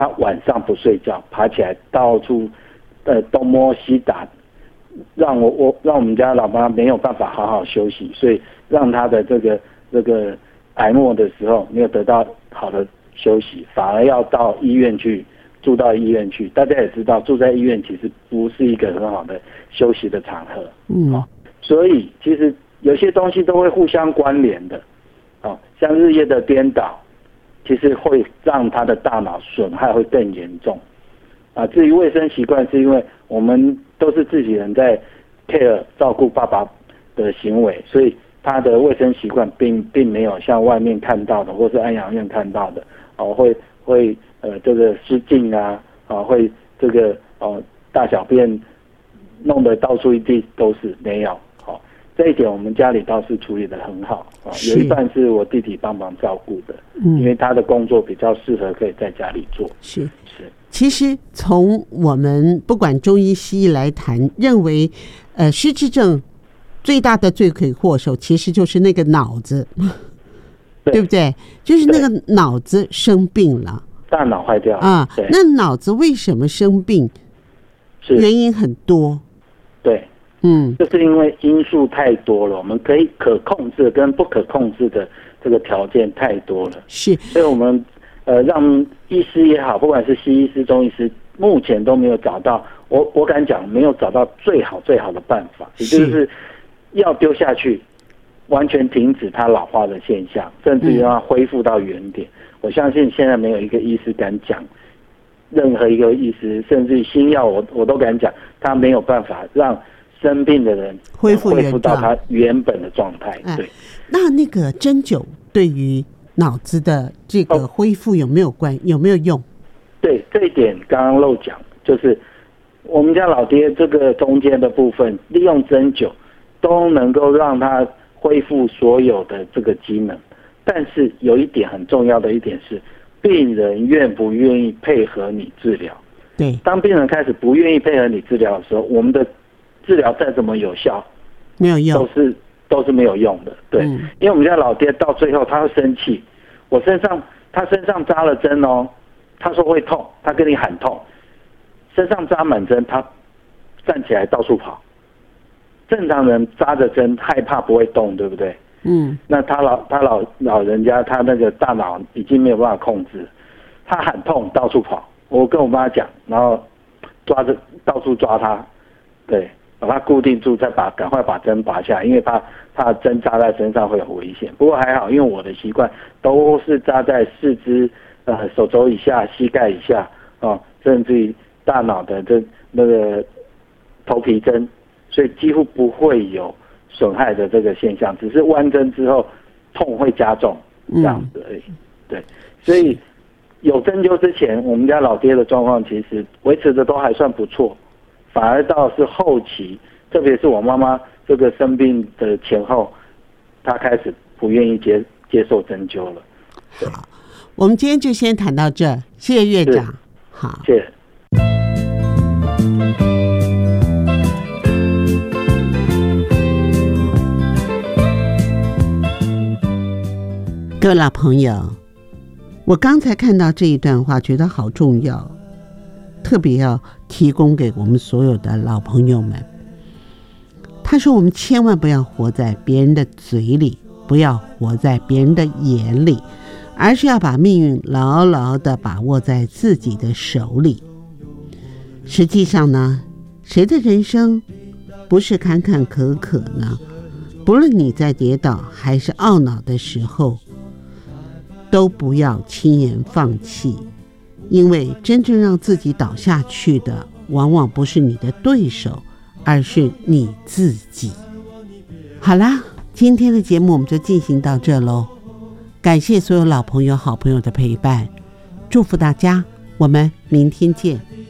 他晚上不睡觉，爬起来到处东摸西打，让我们家老妈没有办法好好休息，所以让他的这个癌末的时候没有得到好的休息，反而要到医院去住到医院去。大家也知道，住在医院其实不是一个很好的休息的场合。所以其实有些东西都会互相关联的。像日夜的颠倒，其实会让他的大脑损害会更严重。至于卫生习惯，是因为我们都是自己人在 care 照顾爸爸的行为，所以他的卫生习惯并没有像外面看到的，或是安养院看到的，会这个失禁啊，会这个大小便弄得到处一地都是，没有。这一点我们家里倒是处理得很好，有一半是我弟弟帮忙照顾的，因为他的工作比较适合可以在家里做。是。 其实从我们不管中医西医来谈，认为失智症最大的罪魁祸首其实就是那个脑子，对不对？就是那个脑子生病了， 大脑坏掉啊。那脑子为什么生病？原因很多。对。就是因为因素太多了，我们可控制跟不可控制的这个条件太多了。是，所以我们让医师也好，不管是西医师、中医师，目前都没有找到，我敢讲没有找到最好的办法，也就是要丢下去，完全停止它老化的现象，甚至于让它恢复到原点。我相信现在没有一个医师敢讲，任何一个医师，甚至于新药我都敢讲，他没有办法让生病的人恢复到他原本的状态。对， 那个针灸对于脑子的这个恢复有没有用？ 对，这一点刚刚漏讲，就是我们家老爹这个中间的部分，利用针灸都能够让他恢复所有的这个机能。但是有一点很重要的一点是，病人愿不愿意配合你治疗？对，当病人开始不愿意配合你治疗的时候，我们的治疗再怎么有效，没有用，都是没有用的。对，因为我们家老爹到最后他会生气，他身上扎了针哦，他说会痛，他跟你喊痛，身上扎满针，他站起来到处跑。正常人扎着针害怕不会动，对不对？那他老人家他那个大脑已经没有办法控制，他喊痛到处跑。我跟我妈讲，然后到处抓他，对。把它固定住，赶快把针拔下来，因为怕针扎在身上会有危险。不过还好，因为我的习惯都是扎在四肢、手肘以下、膝盖以下，甚至于大脑的那个头皮针，所以几乎不会有损害的这个现象，只是弯针之后痛会加重这样子而已。对，所以有针灸之前，我们家老爹的状况其实维持的都还算不错。反而到是后期，特别是我妈妈这个生病的前后，她开始不愿意接受针灸了。 好，我们今天就先谈到这，谢谢院长。好， 谢谢。 各位老朋友，我刚才看到这一段话，觉得好重要。特别要提供给我们所有的老朋友们。他说我们千万不要活在别人的嘴里，不要活在别人的眼里，而是要把命运牢牢地把握在自己的手里。实际上呢，谁的人生不是坎坎坷坷呢？不论你在跌倒还是懊恼的时候，都不要轻言放弃，因为真正让自己倒下去的，往往不是你的对手，而是你自己。好啦，今天的节目我们就进行到这咯，感谢所有老朋友好朋友的陪伴，祝福大家，我们明天见。